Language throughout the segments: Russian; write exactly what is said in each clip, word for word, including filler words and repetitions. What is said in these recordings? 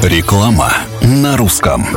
Реклама на русском.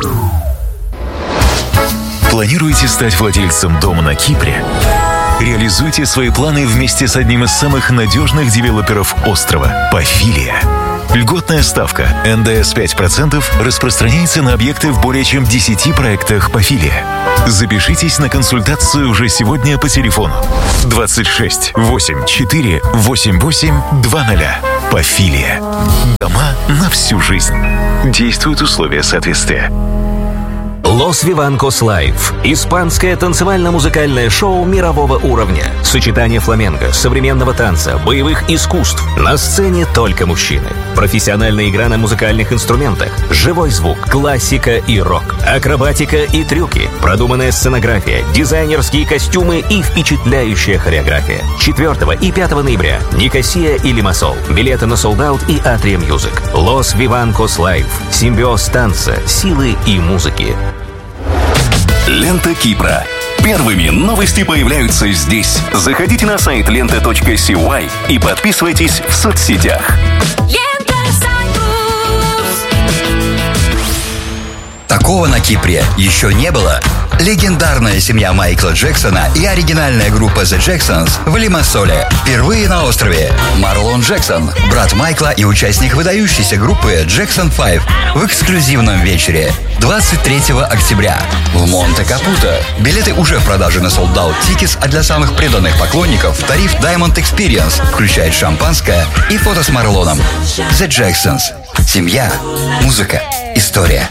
Планируете стать владельцем дома на Кипре? Реализуйте свои планы вместе с одним из самых надежных девелоперов острова – Pafilia. Льготная ставка эн дэ эс пять процентов распространяется на объекты в более чем десяти проектах Pafilia. Запишитесь на консультацию уже сегодня по телефону двадцать шесть восемь четыре восемь восемь два ноль. Pafilia. Дома на всю жизнь. Действуют условия соответствия. Los Vivancos Live – испанское танцевально-музыкальное шоу мирового уровня. Сочетание фламенко, современного танца, боевых искусств. На сцене только мужчины. Профессиональная игра на музыкальных инструментах, живой звук, классика и рок, акробатика и трюки, продуманная сценография, дизайнерские костюмы и впечатляющая хореография. четвёртого и пятого ноября. Никосия и Лимассол. Билеты на Sold Out и Atrium Music. Los Vivancos Live. Симбиоз танца, силы и музыки. Лента Кипра. Первыми новости появляются здесь. Заходите на сайт лента точка си уай и подписывайтесь в соцсетях. Такого на Кипре еще не было. Легендарная семья Майкла Джексона и оригинальная группа The Jacksons в Лимассоле. Впервые на острове. Марлон Джексон, брат Майкла и участник выдающейся группы Jackson пять в эксклюзивном вечере двадцать третьего октября в Монте-Капуто. Билеты уже в продаже на Sold Out Tickets, а для самых преданных поклонников тариф Diamond Experience включает шампанское и фото с Марлоном. The Jacksons. Семья, музыка, история.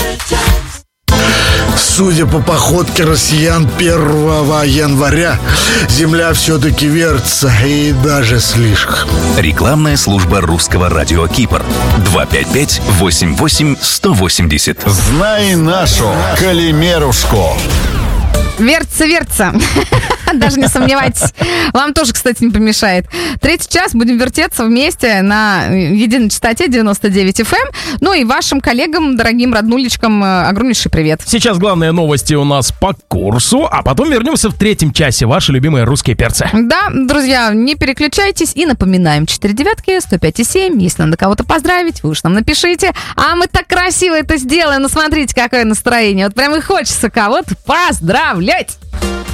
Судя по походке россиян первого января, земля все-таки вертится, и даже слишком. Рекламная служба русского радио Кипр. два пять пять восемь восемь сто восемьдесят. Знай нашу Калимерушку. Вертится, вертится. Даже не сомневайтесь. Вам тоже, кстати, не помешает. Третий час будем вертеться вместе на единой частоте девяносто девять эф эм. Ну и вашим коллегам, дорогим роднулечкам, огромнейший привет. Сейчас главные новости у нас по курсу, а потом вернемся в третьем часе. Ваши любимые русские перцы. Да, друзья, не переключайтесь. И напоминаем, четыре девятки, сто пять и семь. Если надо кого-то поздравить, вы уж нам напишите. А мы так красиво это сделаем. Ну, смотрите, какое настроение. Вот прям и хочется кого-то поздравлять.